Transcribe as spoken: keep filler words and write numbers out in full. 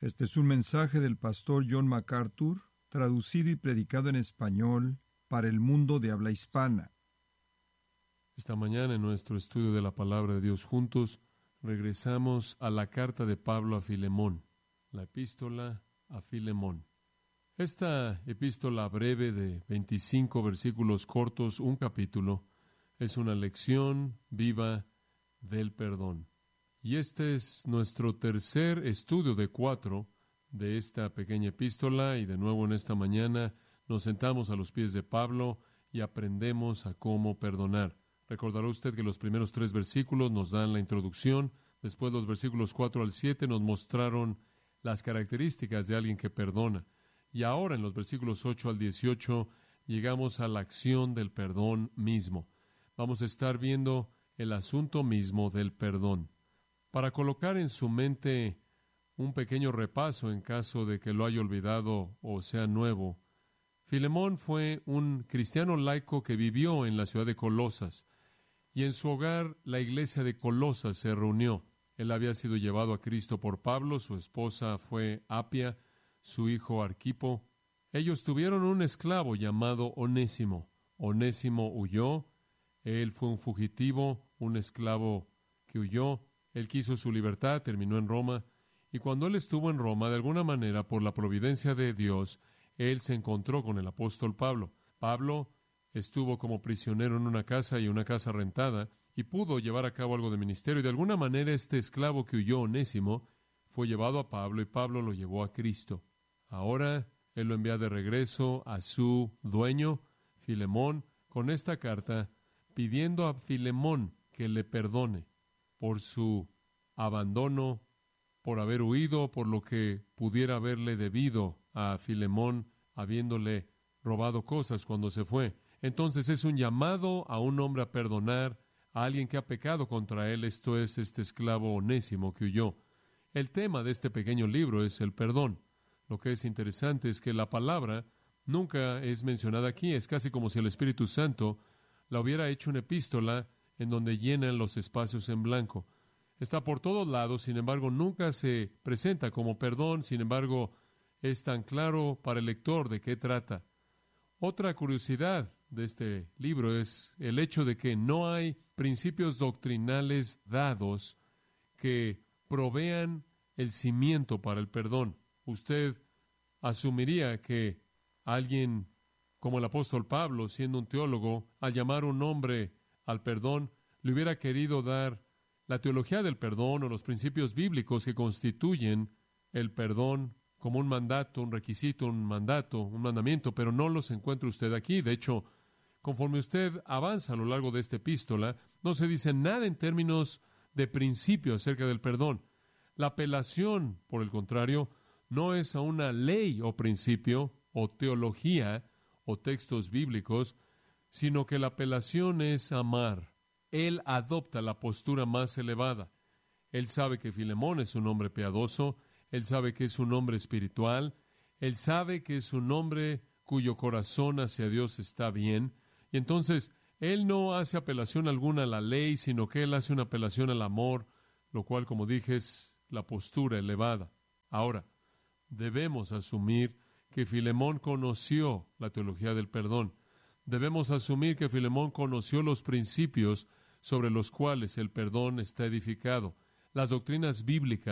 Este es un mensaje del pastor John MacArthur, traducido y predicado en español para el mundo de habla hispana. Esta mañana en nuestro estudio de la Palabra de Dios juntos, regresamos a la carta de Pablo a Filemón, la epístola a Filemón. Esta epístola breve de veinticinco versículos cortos, un capítulo, es una lección viva del perdón. Y este es nuestro tercer estudio de cuatro de esta pequeña epístola, y de nuevo en esta mañana nos sentamos a los pies de Pablo y aprendemos a cómo perdonar. Recordará usted que los primeros tres versículos nos dan la introducción, después los versículos cuatro al siete nos mostraron las características de alguien que perdona, y ahora en los versículos ocho al dieciocho llegamos a la acción del perdón mismo. Vamos a estar viendo el asunto mismo del perdón. Para colocar en su mente un pequeño repaso en caso de que lo haya olvidado o sea nuevo, Filemón fue un cristiano laico que vivió en la ciudad de Colosas, y en su hogar la iglesia de Colosas se reunió. Él había sido llevado a Cristo por Pablo, su esposa fue Apia, su hijo Arquipo. Ellos tuvieron un esclavo llamado Onésimo. Onésimo huyó, él fue un fugitivo, un esclavo que huyó. Él quiso su libertad, terminó en Roma, y cuando él estuvo en Roma, de alguna manera, por la providencia de Dios, él se encontró con el apóstol Pablo. Pablo estuvo como prisionero en una casa y una casa rentada, y pudo llevar a cabo algo de ministerio, y de alguna manera este esclavo que huyó, Onésimo, fue llevado a Pablo, y Pablo lo llevó a Cristo. Ahora, él lo envía de regreso a su dueño, Filemón, con esta carta, pidiendo a Filemón que le perdone por su abandono, por haber huido, por lo que pudiera haberle debido a Filemón, habiéndole robado cosas cuando se fue. Entonces es un llamado a un hombre a perdonar a alguien que ha pecado contra él, esto es, este esclavo Onésimo que huyó. El tema de este pequeño libro es el perdón. Lo que es interesante es que la palabra nunca es mencionada aquí, es casi como si el Espíritu Santo la hubiera hecho una epístola en donde llenan los espacios en blanco. Está por todos lados, sin embargo, nunca se presenta como perdón, sin embargo, es tan claro para el lector de qué trata. Otra curiosidad de este libro es el hecho de que no hay principios doctrinales dados que provean el cimiento para el perdón. Usted asumiría que alguien como el apóstol Pablo, siendo un teólogo, al llamar un hombre al perdón, le hubiera querido dar la teología del perdón o los principios bíblicos que constituyen el perdón como un mandato, un requisito, un mandato, un mandamiento, pero no los encuentra usted aquí. De hecho, conforme usted avanza a lo largo de esta epístola, no se dice nada en términos de principio acerca del perdón. La apelación, por el contrario, no es a una ley o principio o teología o textos bíblicos, sino que la apelación es amar. Él adopta la postura más elevada. Él sabe que Filemón es un hombre piadoso, él sabe que es un hombre espiritual, él sabe que es un hombre cuyo corazón hacia Dios está bien, y entonces él no hace apelación alguna a la ley, sino que él hace una apelación al amor, lo cual, como dije, es la postura elevada. Ahora, debemos asumir que Filemón conoció la teología del perdón. Debemos asumir que Filemón conoció los principios sobre los cuales el perdón está edificado. Las doctrinas bíblicas